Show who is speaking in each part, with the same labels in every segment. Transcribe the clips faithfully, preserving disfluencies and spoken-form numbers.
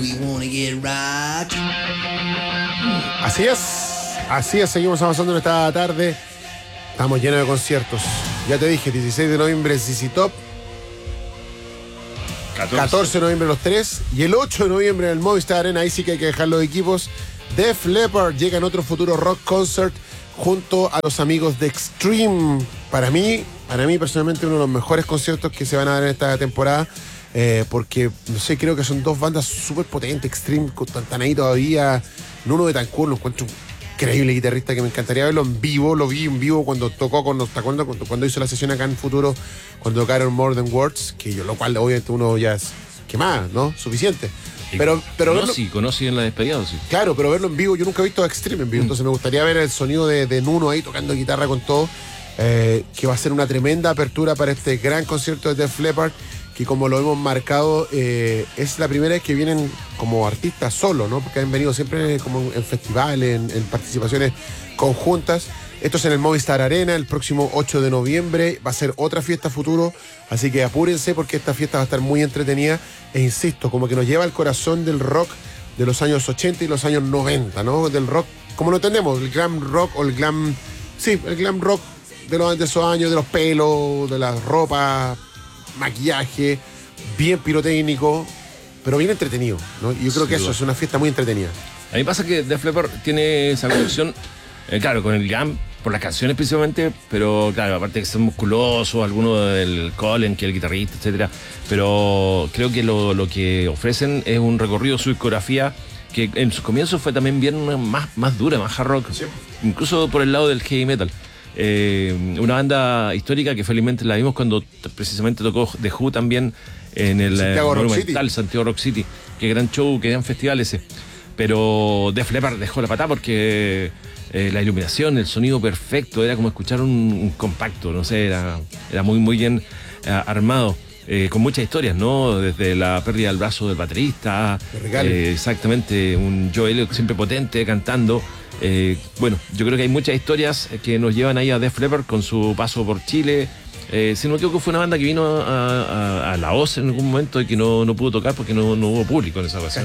Speaker 1: Así es, así es, seguimos avanzando en esta tarde. Estamos llenos de conciertos. Ya te dije, dieciséis de noviembre Z Z Top, catorce de noviembre los tres, y el ocho de noviembre en el Movistar Arena, ahí sí que hay que dejar los equipos. Def Leppard llega en otro futuro rock concert junto a los amigos de Extreme. Para mí, para mí personalmente uno de los mejores conciertos que se van a dar en esta temporada. Eh, porque, no sé, creo que son dos bandas súper potentes. Extreme, están ahí todavía. Nuno Betancourt, lo encuentro un increíble guitarrista que me encantaría verlo en vivo. Lo vi en vivo cuando tocó con los tacones, cuando, cuando hizo la sesión acá en Futuro, cuando tocaron More Than Words, que yo, lo cual obviamente uno ya es, ¿qué más? ¿No? Suficiente. Pero, pero
Speaker 2: no,
Speaker 1: verlo,
Speaker 2: sí, conocí en la despedida, sí.
Speaker 1: Claro, pero verlo en vivo, yo nunca he visto a Extreme en vivo, mm. entonces me gustaría ver el sonido de, de Nuno ahí tocando guitarra con todo, eh, que va a ser una tremenda apertura para este gran concierto de Def Leppard, que como lo hemos marcado, eh, es la primera vez que vienen como artistas solos, ¿no? Porque han venido siempre como en festivales, en, en participaciones conjuntas. Esto es en el Movistar Arena, el próximo ocho de noviembre. Va a ser otra fiesta futuro, así que apúrense porque esta fiesta va a estar muy entretenida. E insisto, como que nos lleva al corazón del rock de los años ochenta y los años noventa, ¿no? Del rock, como lo entendemos, el glam rock o el glam... Sí, el glam rock de, los, de esos años, de los pelos, de la ropa, maquillaje, bien pirotécnico, pero bien entretenido, ¿no? Y yo creo sí, que eso es una fiesta muy entretenida.
Speaker 2: A mí pasa que Def Leppard tiene esa conexión, eh, claro, con el glam, por las canciones principalmente, pero claro, aparte de que son musculosos, algunos del Colin, que es el guitarrista, etcétera, pero creo que lo, lo que ofrecen es un recorrido, su discografía, que en sus comienzos fue también bien más, más dura, más hard rock, sí. Incluso por el lado del heavy metal. Eh, una banda histórica que felizmente la vimos cuando precisamente tocó The Who también en el
Speaker 1: Santiago,
Speaker 2: eh,
Speaker 1: Rock City.
Speaker 2: Santiago Rock City. Qué gran show, qué gran festival ese. Pero Def Leppard dejó la patada porque eh, la iluminación, el sonido perfecto, era como escuchar un, un compacto, no sé, era, era muy muy bien eh, armado. Eh, con muchas historias, ¿no? Desde la pérdida del brazo del baterista, eh, exactamente, un Joe Elliott siempre potente cantando. Eh, bueno, yo creo que hay muchas historias que nos llevan ahí a Def Leppard con su paso por Chile. Eh, si no me equivoco, fue una banda que vino a, a, a la O C en algún momento y que no, no pudo tocar porque no, no hubo público en esa ocasión.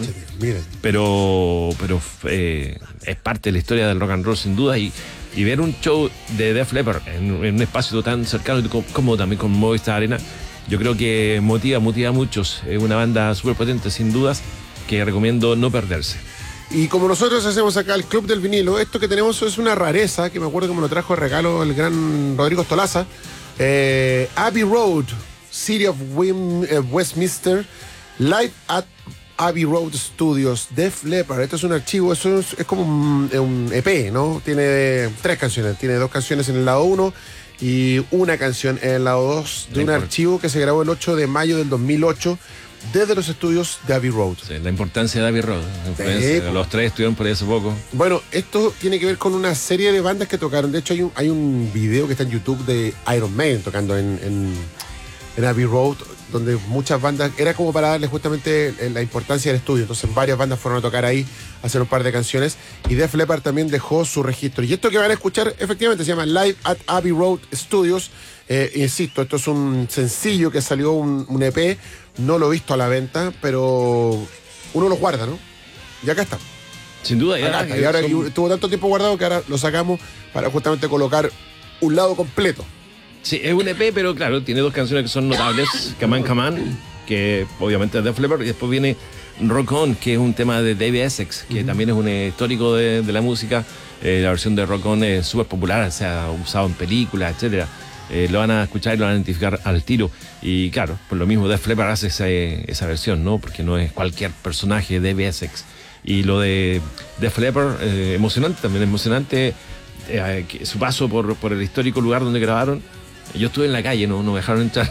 Speaker 2: Pero, pero eh, es parte de la historia del rock and roll sin duda, y, y ver un show de Def Leppard en, en un espacio tan cercano como, como también con Movistar Arena, yo creo que motiva, motiva a muchos. Es una banda súper potente sin dudas que recomiendo no perderse.
Speaker 1: Y como nosotros hacemos acá el Club del Vinilo, esto que tenemos es una rareza, que me acuerdo que me lo trajo de regalo el gran Rodrigo Stolaza. Eh, Abbey Road, City of Wim, eh, Westminster, Live at Abbey Road Studios, Def Leppard. Esto es un archivo, eso es, es como un, un E P, ¿no? Tiene tres canciones, tiene dos canciones en el lado uno y una canción en el lado dos de un archivo que se grabó el ocho de mayo del dos mil ocho desde los estudios de Abbey Road.
Speaker 2: Sí, la importancia de Abbey Road. Sí. Los tres estuvieron por ahí hace poco.
Speaker 1: Bueno, esto tiene que ver con una serie de bandas que tocaron. De hecho, hay un, hay un video que está en YouTube de Iron Maiden tocando en, en, en Abbey Road, donde muchas bandas, era como para darle justamente la importancia del estudio. Entonces varias bandas fueron a tocar ahí, a hacer un par de canciones, y Def Leppard también dejó su registro. Y esto que van a escuchar efectivamente se llama Live at Abbey Road Studios. Eh, insisto, esto es un sencillo que salió, un, un E P, no lo he visto a la venta, pero uno lo guarda, ¿no? Y acá está.
Speaker 2: Sin duda, ya.
Speaker 1: Acá está. Y ahora son... estuvo tanto tiempo guardado que ahora lo sacamos para justamente colocar un lado completo.
Speaker 2: Sí, es un E P, pero claro, tiene dos canciones que son notables. Come On, Come On, que obviamente es Def Leppard, y después viene Rock On, que es un tema de Dave Essex, que uh-huh. también es un histórico de, de la música. Eh, la versión de Rock On es súper popular, se ha usado en películas, etcétera. Eh, lo van a escuchar y lo van a identificar al tiro. Y claro, por lo mismo Def Leppard hace esa, esa versión, ¿no? Porque no es cualquier personaje de Dave Essex. Y lo de Def Leppard, eh, emocionante, también emocionante eh, que su paso por, por el histórico lugar donde grabaron. Yo estuve en la calle, no, no me dejaron entrar.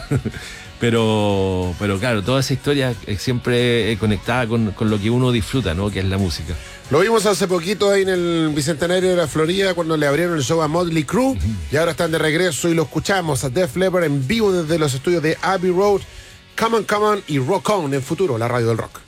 Speaker 2: pero, pero claro, toda esa historia es siempre conectada con, con lo que uno disfruta, ¿no? Que es la música.
Speaker 1: Lo vimos hace poquito ahí en el Bicentenario de la Florida cuando le abrieron el show a Motley Crue, uh-huh. y ahora están de regreso y lo escuchamos a Def Leppard en vivo desde los estudios de Abbey Road. Come On, Come On y Rock On en Futuro, la radio del rock.